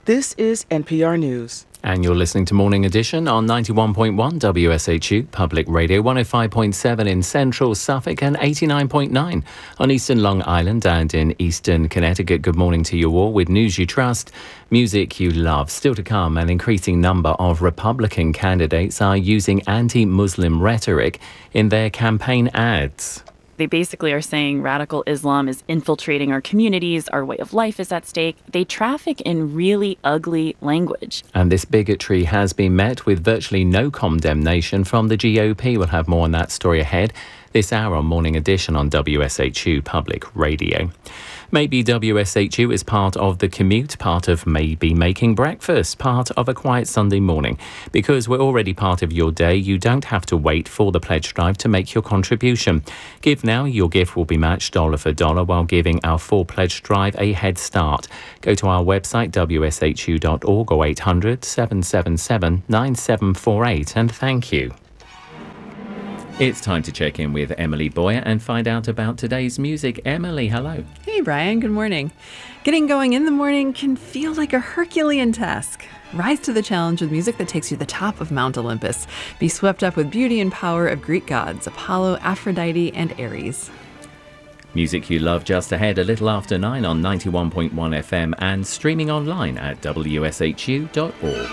This is NPR News. And you're listening to Morning Edition on 91.1 WSHU Public Radio, 105.7 in central Suffolk and 89.9 on eastern Long Island and in eastern Connecticut. Good morning to you all with news you trust, music you love. Still to come, an increasing number of Republican candidates are using anti-Muslim rhetoric in their campaign ads. They basically are saying radical Islam is infiltrating our communities, our way of life is at stake. They traffic in really ugly language. And this bigotry has been met with virtually no condemnation from the GOP. We'll have more on that story ahead this hour on Morning Edition on WSHU Public Radio. Maybe WSHU is part of the commute, part of maybe making breakfast, part of a quiet Sunday morning. Because we're already part of your day, you don't have to wait for the pledge drive to make your contribution. Give now, your gift will be matched dollar for dollar while giving our full pledge drive a head start. Go to our website, wshu.org or 800 777 9748 and thank you. It's time to check in with Emily Boyer and find out about today's music. Emily, hello. Hey, Brian. Good morning. Getting going in the morning can feel like a Herculean task. Rise to the challenge with music that takes you to the top of Mount Olympus. Be swept up with beauty and power of Greek gods, Apollo, Aphrodite, and Ares. Music you love just ahead, a little after 9 on 91.1 FM and streaming online at wshu.org.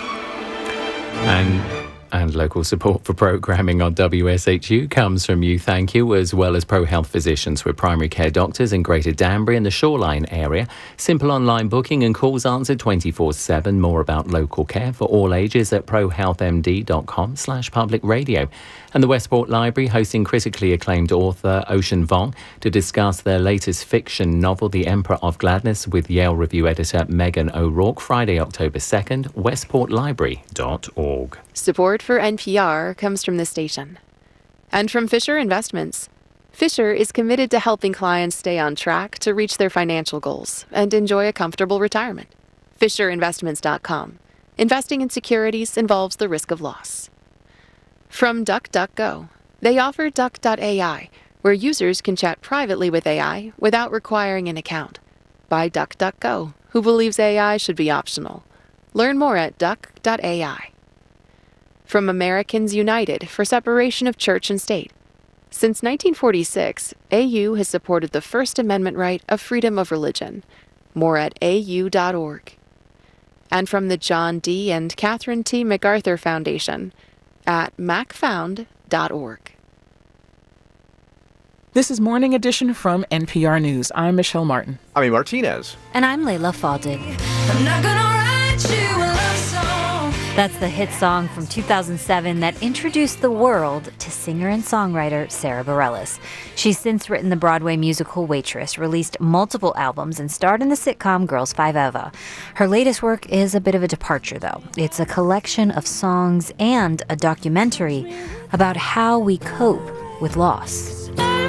And local support for programming on WSHU comes from you, thank you, as well as ProHealth physicians with primary care doctors in Greater Danbury and the Shoreline area. Simple online booking and calls answered 24/7. More about local care for all ages at prohealthmd.com/public radio. And the Westport Library hosting critically acclaimed author Ocean Vuong to discuss their latest fiction novel, The Emperor of Gladness, with Yale Review editor Megan O'Rourke, Friday, October 2nd, westportlibrary.org. Support for NPR comes from the station and from Fisher Investments. Fisher is committed to helping clients stay on track to reach their financial goals and enjoy a comfortable retirement. FisherInvestments.com. Investing in securities involves the risk of loss. From DuckDuckGo. They offer Duck.ai, where users can chat privately with AI without requiring an account. By DuckDuckGo, who believes AI should be optional. Learn more at Duck.ai. From Americans United for separation of church and state. Since 1946, AU has supported the First Amendment right of freedom of religion. More at au.org. And from the John D. and Catherine T. MacArthur Foundation at macfound.org. This is Morning Edition from NPR News. I'm Michelle Martin. I'm Amy Martinez. And I'm Layla Fadil. I'm not gonna write you a love song. That's the hit song from 2007 that introduced the world to singer and songwriter Sara Bareilles. She's since written the Broadway musical Waitress, released multiple albums, and starred in the sitcom Girls 5 Eva. Her latest work is a bit of a departure, though. It's a collection of songs and a documentary about how we cope with loss.